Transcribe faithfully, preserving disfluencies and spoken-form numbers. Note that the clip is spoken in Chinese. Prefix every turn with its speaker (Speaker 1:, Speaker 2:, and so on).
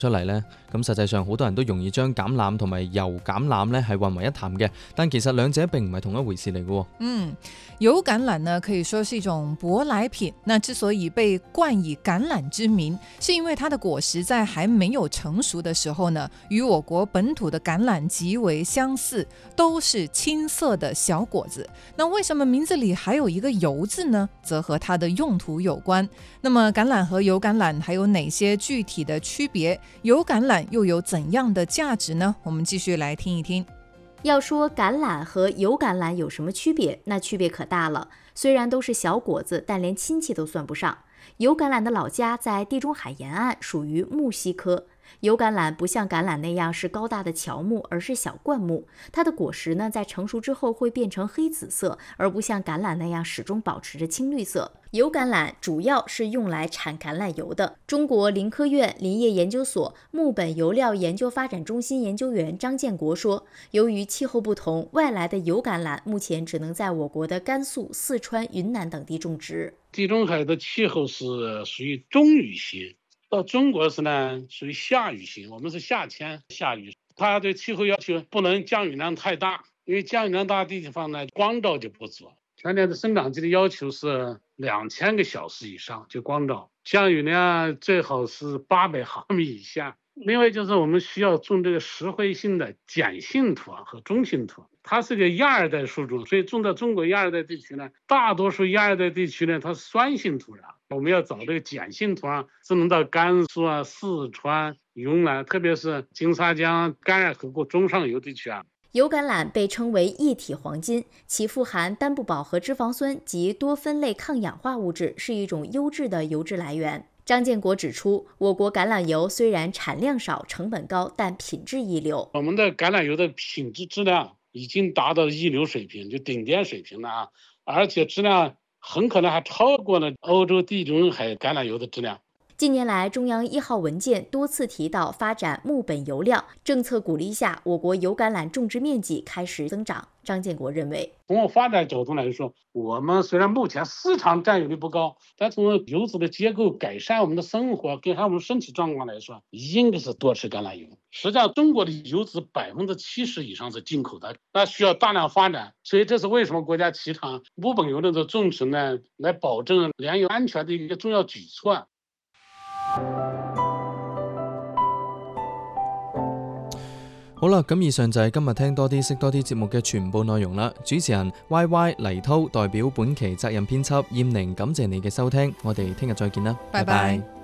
Speaker 1: 出嚟呢，咁實際上好多人都容易將橄欖同埋油橄欖呢係混為一談嘅，但其實兩者並唔係同一回事嚟嘅。
Speaker 2: 嗯，油橄欖呢可以說是一種舶來品，那之所以被冠以橄欖之名，是因為它的果實在還沒有成熟的時候呢，與我國本土的橄欖極為相似，都是青色的小果子。那為什麼名字裡還有一個油字呢？則和它的用途有關。那麼橄欖和油橄欖還有哪些具體的區別？油橄欖又有怎樣的價值呢？我們繼續來聽一聽。
Speaker 3: 要說橄欖和油橄欖有什麼區別？那區別可大了。雖然都是小果子，但連親戚都算不上。油橄欖的老家在地中海沿岸，屬於木犀科。油橄欖不像橄欖那樣是高大的喬木，而是小灌木。它的果實呢，在成熟之後會變成黑紫色，而不像橄欖那樣始終保持着青綠色。油橄欖主要是用來產橄欖油的。中國林科院林業研究所木本油料研究發展中心研究員張建國說，由於氣候不同，外來的油橄欖目前只能在我國的甘肅、四川、雲南等地種植。
Speaker 4: 地中海的氣候是屬於中雨型，到中國是呢屬於夏雨型，我們是夏天下雨。它對氣候要求不能降雨量太大，因為降雨量大的地方呢光照就不足。全年的生長期的要求是兩千個小時以上就光照，降雨量最好是八百毫米以下。另外就是我們需要種這個石灰性的鹼性土和中性土，它是個亞熱帶樹種，所以種在中國亞熱帶地區呢，大多數亞熱帶地區呢它是酸性土壤，我們要找這個鹼性土壤，只能到甘肅啊、四川、雲南，特別是金沙江、甘艾河谷中上游地區啊。
Speaker 3: 油橄欖被稱為液體黃金，其富含單不飽和脂肪酸及多酚類抗氧化物質，是一種優質的油脂來源。張建國指出，我國橄欖油雖然產量少、成本高，但品質一流。
Speaker 4: 我們的橄欖油的品質質量已經達到一流水平，就頂尖水平了啊！而且質量很可能還超過了歐洲地中海橄欖油的質量。
Speaker 3: 近年來，中央一號文件多次提到發展木本油料，政策鼓勵下，我國油橄欖種植面積開始增長。張建國認為，
Speaker 4: 從發展角度來說，我們雖然目前市場佔有率不高，但從油脂的結構改善我們的生活，改善我們身體狀況來說，應該是多吃橄欖油。實際上，中國的油脂百分之七十以上是進口的，那需要大量發展，所以這是為什麼國家提倡木本油的種植呢？來保證糧油安全的一個重要舉措。
Speaker 1: 好啦，咁以上就係今日聽多啲識多啲節目嘅全部內容啦。主持人 Y Y 黎濤代表本期責任編輯燕寧，感謝你嘅收聽，我哋聽日再見啦，
Speaker 2: 拜拜。